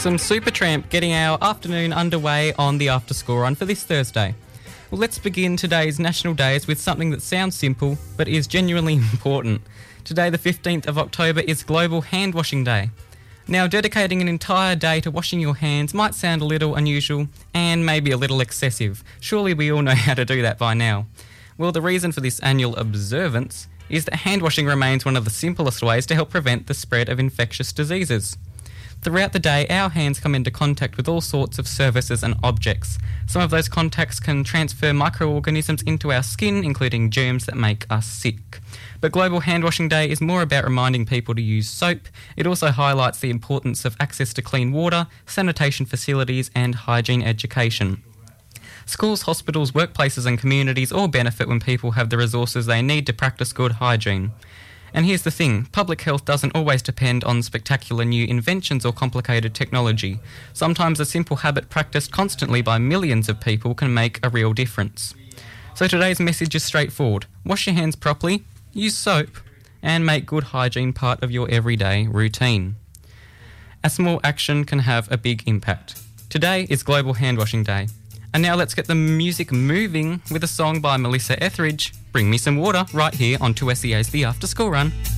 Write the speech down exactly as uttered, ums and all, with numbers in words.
Awesome. Supertramp getting our afternoon underway on the After School Run for this Thursday. Well, let's begin today's National Days with something that sounds simple but is genuinely important. Today, the fifteenth of October, is Global Hand Washing Day. Now, dedicating an entire day to washing your hands might sound a little unusual and maybe a little excessive. Surely we all know how to do that by now. Well, the reason for this annual observance is that hand washing remains one of the simplest ways to help prevent the spread of infectious diseases. Throughout the day, our hands come into contact with all sorts of surfaces and objects. Some of those contacts can transfer microorganisms into our skin, including germs that make us sick. But Global Hand Washing Day is more about reminding people to use soap. It also highlights the importance of access to clean water, sanitation facilities, and hygiene education. Schools, hospitals, workplaces and communities all benefit when people have the resources they need to practice good hygiene. And here's the thing, public health doesn't always depend on spectacular new inventions or complicated technology. Sometimes a simple habit practiced constantly by millions of people can make a real difference. So today's message is straightforward. Wash your hands properly, use soap, and make good hygiene part of your everyday routine. A small action can have a big impact. Today is Global Hand Washing Day. And now let's get the music moving with a song by Melissa Etheridge, Bring Me Some Water, right here on two S E A's The After School Run.